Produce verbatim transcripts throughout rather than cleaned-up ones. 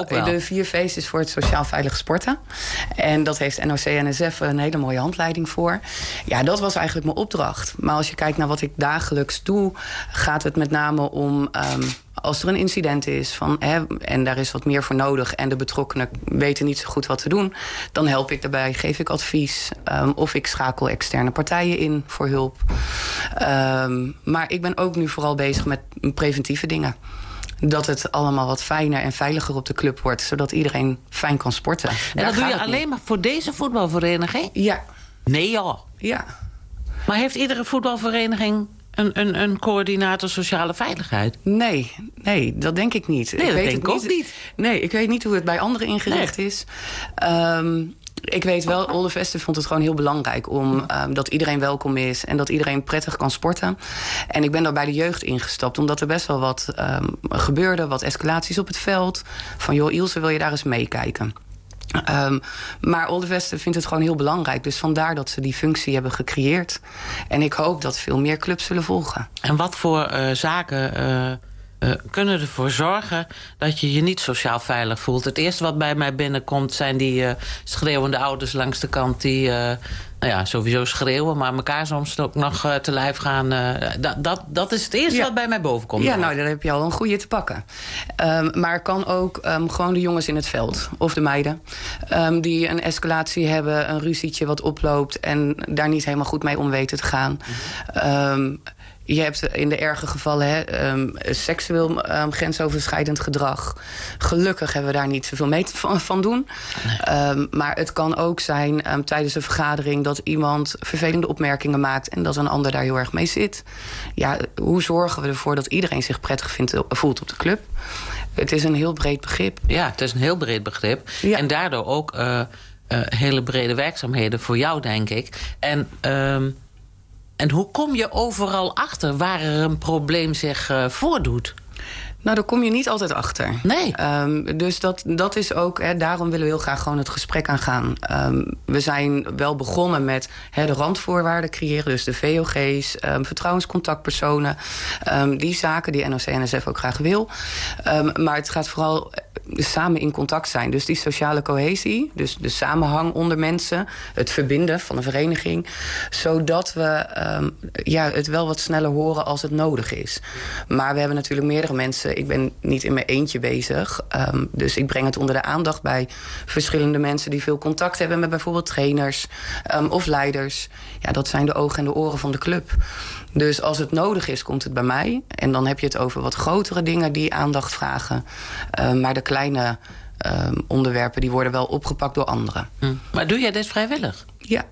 ook wel. De vier V's is voor het sociaal veilig sporten. En dat heeft N O C N S F een hele mooie handleiding voor. Ja, dat was eigenlijk mijn opdracht. Maar als je kijkt naar wat ik dagelijks doe, gaat het met name om Um, als er een incident is van, hè, en daar is wat meer voor nodig en de betrokkenen weten niet zo goed wat te doen, dan help ik daarbij, geef ik advies. Um, of ik schakel externe partijen in voor hulp. Um, maar ik ben ook nu vooral bezig met preventieve dingen. Dat het allemaal wat fijner en veiliger op de club wordt, zodat iedereen fijn kan sporten. En Daar dat doe je gaat het alleen niet. maar voor deze voetbalvereniging? Ja. Nee joh. Ja. Maar heeft iedere voetbalvereniging een, een, een coördinator sociale veiligheid? Nee, nee, dat denk ik niet. Nee, ik dat weet denk ik het ook niet. Nee, ik weet niet hoe het bij anderen ingericht Nee. is. Um, ik weet wel, Olde Veste vond het gewoon heel belangrijk om um, dat iedereen welkom is en dat iedereen prettig kan sporten. En ik ben daar bij de jeugd ingestapt, omdat er best wel wat um, gebeurde, wat escalaties op het veld. Van joh, Ilse, wil je daar eens meekijken? Um, maar Olde Veste vindt het gewoon heel belangrijk. Dus vandaar dat ze die functie hebben gecreëerd. En ik hoop dat veel meer clubs zullen volgen. En wat voor uh, zaken uh, uh, kunnen ervoor zorgen dat je je niet sociaal veilig voelt? Het eerste wat bij mij binnenkomt zijn die uh, schreeuwende ouders langs de kant die Uh, nou ja, sowieso schreeuwen, maar elkaar soms ook nog uh, te lijf gaan. Uh, dat, dat, dat is het eerste ja. wat bij mij boven komt. Ja, nou, daar heb je al een goede te pakken. Um, maar kan ook um, gewoon de jongens in het veld, of de meiden, Um, die een escalatie hebben, een ruzietje wat oploopt en daar niet helemaal goed mee om weten te gaan. Um, Je hebt in de erge gevallen hè, um, seksueel um, grensoverschrijdend gedrag. Gelukkig hebben we daar niet zoveel mee van, van doen. Nee. Um, maar het kan ook zijn um, tijdens een vergadering dat iemand vervelende opmerkingen maakt en dat een ander daar heel erg mee zit. Ja, hoe zorgen we ervoor dat iedereen zich prettig vindt, voelt op de club? Het is een heel breed begrip. Ja, het is een heel breed begrip. Ja. En daardoor ook uh, uh, hele brede werkzaamheden voor jou, denk ik. En Um, En hoe kom je overal achter waar er een probleem zich uh, voordoet? Nou, daar kom je niet altijd achter. Nee. Um, dus dat, dat is ook, hè, daarom willen we heel graag gewoon het gesprek aangaan. Um, we zijn wel begonnen met hè, de randvoorwaarden creëren. Dus de V O G's, um, vertrouwenscontactpersonen. Um, die zaken die N O C N S F ook graag wil. Um, maar het gaat vooral samen in contact zijn. Dus die sociale cohesie, dus de samenhang onder mensen, het verbinden van een vereniging, zodat we um, ja, het wel wat sneller horen als het nodig is. Maar we hebben natuurlijk meerdere mensen. Ik ben niet in mijn eentje bezig. Um, dus ik breng het onder de aandacht bij verschillende mensen die veel contact hebben met bijvoorbeeld trainers um, of leiders. Ja, dat zijn de ogen en de oren van de club. Dus als het nodig is, komt het bij mij. En dan heb je het over wat grotere dingen die aandacht vragen. Um, maar de kleine um, onderwerpen die worden wel opgepakt door anderen. Hm. Maar doe jij dit vrijwillig? Ja.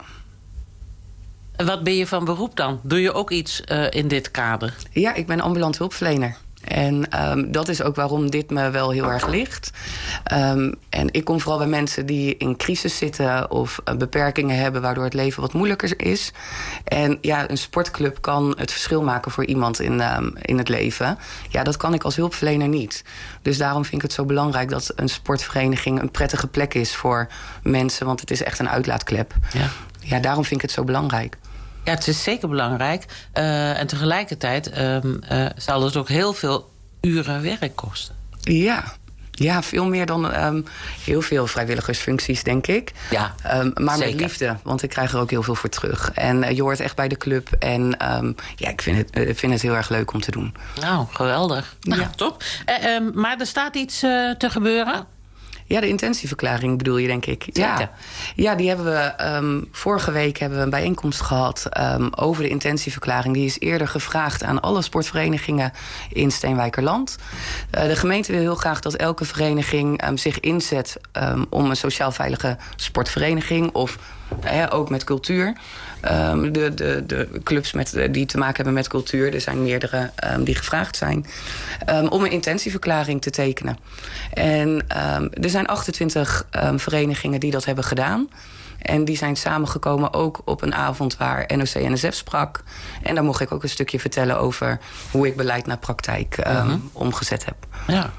En wat ben je van beroep dan? Doe je ook iets uh, in dit kader? Ja, ik ben ambulant hulpverlener. En um, dat is ook waarom dit me wel heel erg ligt. Um, en ik kom vooral bij mensen die in crisis zitten of uh, beperkingen hebben waardoor het leven wat moeilijker is. En ja, een sportclub kan het verschil maken voor iemand in, um, in het leven. Ja, dat kan ik als hulpverlener niet. Dus daarom vind ik het zo belangrijk dat een sportvereniging een prettige plek is voor mensen. Want het is echt een uitlaatklep. Ja, ja daarom vind ik het zo belangrijk. Ja, het is zeker belangrijk. Uh, en tegelijkertijd um, uh, zal het ook heel veel uren werk kosten. Ja, ja veel meer dan um, heel veel vrijwilligersfuncties, denk ik. Ja, um, maar zeker. Met liefde, want ik krijg er ook heel veel voor terug. En uh, je hoort echt bij de club. En um, ja, ik vind het, uh, vind het heel erg leuk om te doen. Nou, geweldig. Nou, ja. top. Uh, um, maar er staat iets uh, te gebeuren? Ja, de intentieverklaring bedoel je, denk ik. Zeker. Ja, ja die hebben we um, vorige week hebben we een bijeenkomst gehad um, over de intentieverklaring. Die is eerder gevraagd aan alle sportverenigingen in Steenwijkerland. Uh, de gemeente wil heel graag dat elke vereniging um, zich inzet um, om een sociaal veilige sportvereniging of uh, ook met cultuur. Um, de, de, de clubs met, die te maken hebben met cultuur. Er zijn meerdere um, die gevraagd zijn. Um, om een intentieverklaring te tekenen. En um, er zijn achtentwintig um, verenigingen die dat hebben gedaan. En die zijn samengekomen ook op een avond waar N O C N S F sprak. En daar mocht ik ook een stukje vertellen over hoe ik beleid naar praktijk um, uh-huh. omgezet heb. Ja.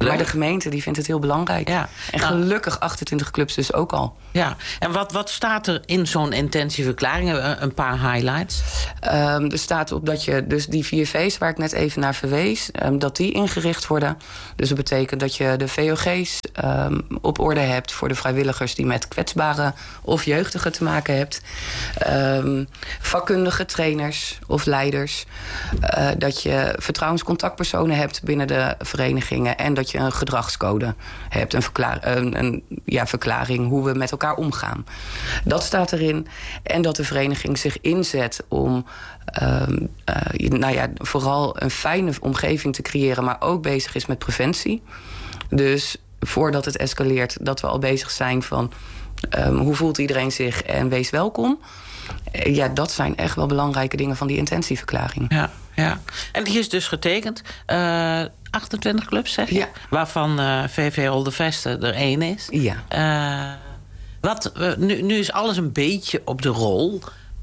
Leuk. Maar de gemeente die vindt het heel belangrijk. Ja. En nou, gelukkig achtentwintig clubs dus ook al. Ja, en wat, wat staat er in zo'n intentieverklaring? Een, een paar highlights. Um, er staat op dat je dus die vier V's waar ik net even naar verwees, um, dat die ingericht worden. Dus dat betekent dat je de V O G's um, op orde hebt voor de vrijwilligers die met kwetsbaren of jeugdigen te maken hebt. Um, vakkundige trainers of leiders. Uh, dat je vertrouwenscontactpersonen hebt binnen de verenigingen. En dat je een gedragscode hebt. Een, verklaar, een, een ja, verklaring hoe we met elkaar omgaan. Dat staat erin. En dat de vereniging zich inzet om um, uh, nou ja, vooral een fijne omgeving te creëren, maar ook bezig is met preventie. Dus voordat het escaleert, dat we al bezig zijn van um, hoe voelt iedereen zich en wees welkom. Ja, dat zijn echt wel belangrijke dingen van die intentieverklaring. Ja, ja. En die is dus getekend. Uh, achtentwintig clubs, zeg je? Ja. Waarvan uh, V V Oldeveste er één is. Ja. Uh, wat, uh, nu, nu is alles een beetje op de rol.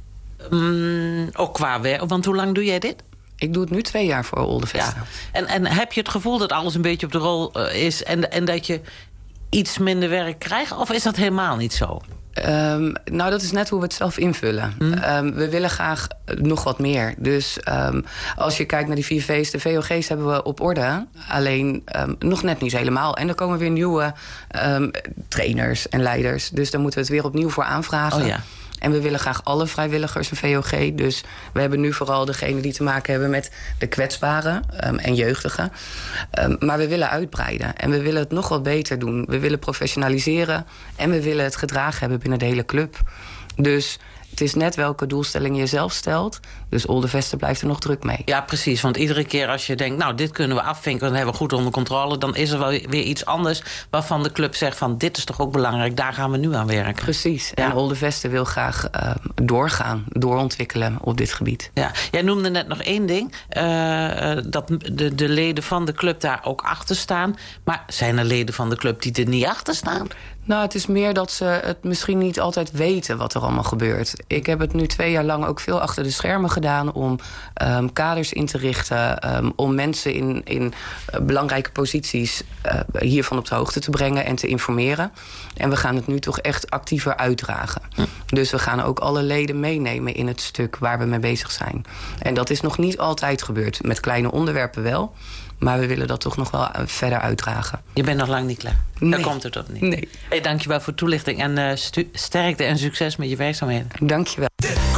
Um, ook qua werk. Want hoe lang doe jij dit? Ik doe het nu twee jaar voor Oldeveste. Ja. En, en heb je het gevoel dat alles een beetje op de rol uh, is... En, en dat je iets minder werk krijgt? Of is dat helemaal niet zo? Um, nou, dat is net hoe we het zelf invullen. Hmm. Um, we willen graag nog wat meer. Dus um, als je kijkt naar die vier V's, de V O G's hebben we op orde. Alleen um, nog net niet helemaal. En er komen weer nieuwe um, trainers en leiders. Dus daar moeten we het weer opnieuw voor aanvragen. Oh ja. En we willen graag alle vrijwilligers een V O G. Dus we hebben nu vooral degenen die te maken hebben met de kwetsbaren um, en jeugdigen. Um, maar we willen uitbreiden. En we willen het nog wat beter doen. We willen professionaliseren. En we willen het gedrag hebben binnen de hele club. Dus het is net welke doelstelling je zelf stelt. Dus Oldeveste blijft er nog druk mee. Ja, precies. Want iedere keer als je denkt, nou, dit kunnen we afvinken, dan hebben we goed onder controle, dan is er wel weer iets anders waarvan de club zegt van, dit is toch ook belangrijk, daar gaan we nu aan werken. Precies. Ja. En Oldeveste wil graag uh, doorgaan, doorontwikkelen op dit gebied. Ja. Jij noemde net nog één ding, uh, dat de, de leden van de club daar ook achter staan. Maar zijn er leden van de club die er niet achter staan? Nou, het is meer dat ze het misschien niet altijd weten wat er allemaal gebeurt. Ik heb het nu twee jaar lang ook veel achter de schermen gedaan om um, kaders in te richten, um, om mensen in, in uh, belangrijke posities uh, hiervan op de hoogte te brengen en te informeren. En we gaan het nu toch echt actiever uitdragen. Hm. Dus we gaan ook alle leden meenemen in het stuk waar we mee bezig zijn. En dat is nog niet altijd gebeurd. Met kleine onderwerpen wel. Maar we willen dat toch nog wel verder uitdragen. Je bent nog lang niet klaar. Nee. Daar komt het op niet. Nee. Hey, dankjewel voor de toelichting. En uh, sterkte en succes met je werkzaamheden. Dankjewel.